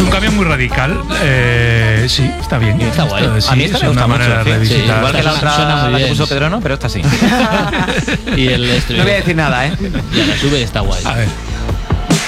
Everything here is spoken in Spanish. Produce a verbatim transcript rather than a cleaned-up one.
cambio muy radical. Eh, sí, está bien. Está guay. Esto, sí, a mí esta es me gusta una mucho. manera de Sí, revisitar. igual que la otra Suena muy la que bien. puso Pedro, no, pero esta sí. Y el No voy a decir nada, ¿eh? Y a la sube está guay. A ver.